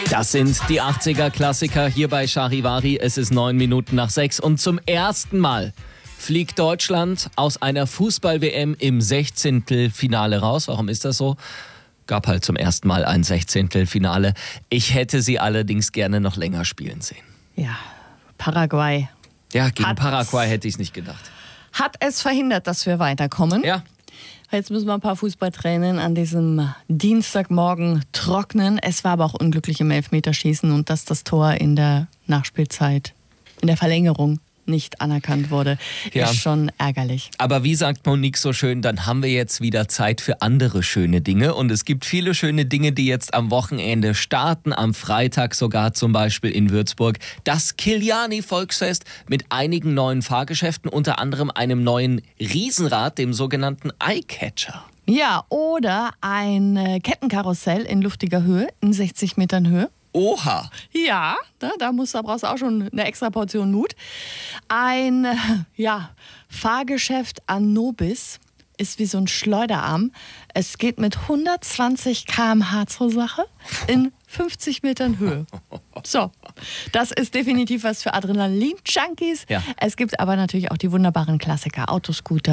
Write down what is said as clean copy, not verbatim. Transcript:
Das sind die 80er-Klassiker hier bei Charivari. Es ist 9 Minuten nach 6 und zum ersten Mal fliegt Deutschland aus einer Fußball-WM im 16. Finale raus. Warum ist das so? Gab halt zum ersten Mal ein 16. Finale. Ich hätte sie allerdings gerne noch länger spielen sehen. Ja, Paraguay. Ja, gegen Paraguay hätte ich es nicht gedacht. Hat es verhindert, dass wir weiterkommen. Ja. Jetzt müssen wir ein paar Fußballtränen an diesem Dienstagmorgen trocknen. Es war aber auch unglücklich im Elfmeterschießen und dass das Tor in der Nachspielzeit, in der Verlängerung nicht anerkannt wurde, ist schon ärgerlich. Aber wie sagt Monique so schön, dann haben wir jetzt wieder Zeit für andere schöne Dinge. Und es gibt viele schöne Dinge, die jetzt am Wochenende starten. Am Freitag sogar zum Beispiel in Würzburg das Kiliani-Volksfest mit einigen neuen Fahrgeschäften, unter anderem einem neuen Riesenrad, dem sogenannten Eyecatcher. Ja, oder ein Kettenkarussell in luftiger Höhe, in 60 Metern Höhe. Oha! Ja, da brauchst du auch schon eine extra Portion Mut. Ein Fahrgeschäft an Nobis ist wie so ein Schleuderarm. Es geht mit 120 km/h zur Sache in 50 Metern Höhe. So, das ist definitiv was für Adrenalin-Junkies. Ja. Es gibt aber natürlich auch die wunderbaren Klassiker, Autoscooter.